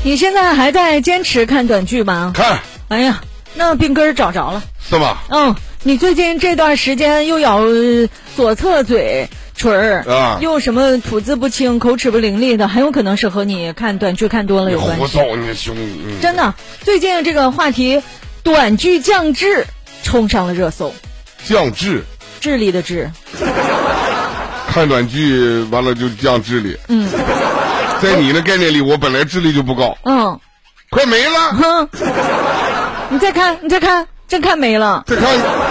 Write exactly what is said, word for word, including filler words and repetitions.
你现在还在坚持看短剧吗？ 看。 哎呀，那病根儿找着了。 是吧？ 嗯，你最近这段时间又咬左侧嘴唇儿啊， 又什么吐字不清、口齿不伶俐的，很有可能是和你看短剧看多了有关系。 胡诌你兄弟、嗯！ 真的，最近这个话题短剧降智冲上了热搜。 降智？ 智力的智。 看短剧完了就降智力。 嗯， 在你的概念里，我本来智力就不高。 嗯， 快没了。 哼，你再看，你再看，真看没了。 再看。